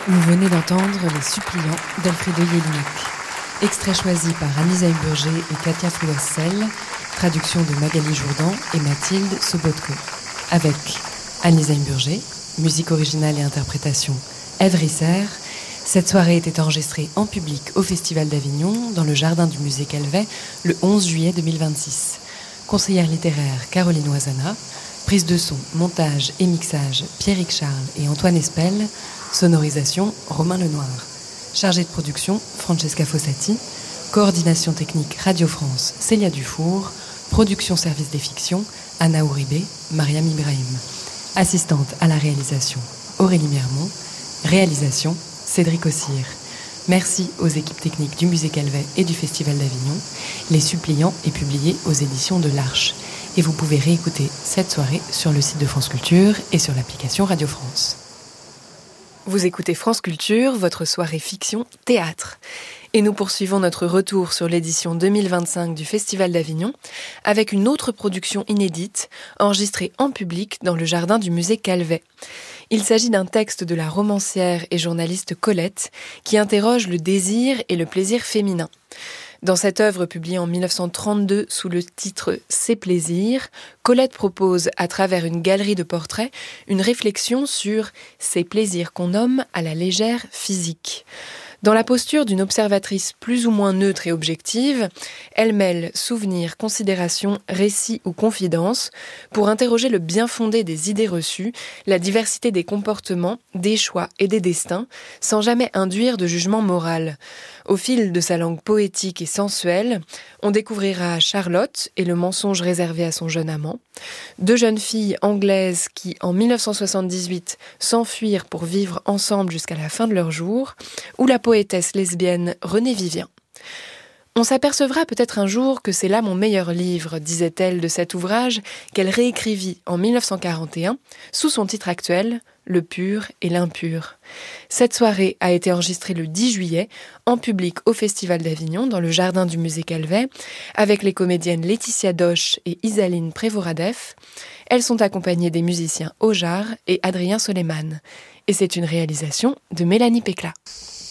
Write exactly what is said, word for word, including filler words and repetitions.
Vous venez d'entendre Les Suppliants d'Alfredo Jelinek, extrait choisi par Anisa Imburger et Katia Foulas-Sel, traduction de Magali Jourdan et Mathilde Sobotko, avec Anisa Imburger, musique originale et interprétation Eve Risser. Cette soirée était enregistrée en public au Festival d'Avignon, dans le jardin du musée Calvet, le onze juillet deux mille vingt-six. Conseillère littéraire Caroline Oisana, prise de son, montage et mixage Pierrick Charles et Antoine Espel, sonorisation Romain Lenoir. Chargée de production Francesca Fossati, coordination technique Radio France Célia Dufour, production service des fictions Anna Ouribé, Mariam Ibrahim. Assistante à la réalisation Aurélie Mermont, réalisation Cédric Ossire. Merci aux équipes techniques du musée Calvet et du Festival d'Avignon. Les Suppliants est publié aux éditions de l'Arche. Et vous pouvez réécouter cette soirée sur le site de France Culture et sur l'application Radio France. Vous écoutez France Culture, votre soirée fiction théâtre. Et nous poursuivons notre retour sur l'édition deux mille vingt-cinq du Festival d'Avignon avec une autre production inédite, enregistrée en public dans le jardin du musée Calvet. Il s'agit d'un texte de la romancière et journaliste Colette qui interroge le désir et le plaisir féminin. Dans cette œuvre publiée en dix-neuf cent trente-deux sous le titre « Ces plaisirs », Colette propose, à travers une galerie de portraits, une réflexion sur ces plaisirs qu'on nomme à la légère physique. Dans la posture d'une observatrice plus ou moins neutre et objective, elle mêle souvenirs, considérations, récits ou confidences pour interroger le bien-fondé des idées reçues, la diversité des comportements, des choix et des destins, sans jamais induire de jugement moral. Au fil de sa langue poétique et sensuelle, on découvrira Charlotte et le mensonge réservé à son jeune amant, deux jeunes filles anglaises qui, en dix-neuf cent soixante-dix-huit, s'enfuirent pour vivre ensemble jusqu'à la fin de leur jour, ou la poétesse lesbienne Renée Vivien. On s'apercevra peut-être un jour que c'est là mon meilleur livre, disait-elle de cet ouvrage qu'elle réécrivit en dix-neuf cent quarante et un, sous son titre actuel, Le pur et l'impur. Cette soirée a été enregistrée le dix juillet, en public au Festival d'Avignon, dans le jardin du musée Calvet, avec les comédiennes Laetitia Doche et Isaline Prévoradef. Elles sont accompagnées des musiciens Ojar et Adrien Soleiman. Et c'est une réalisation de Mélanie Pécla.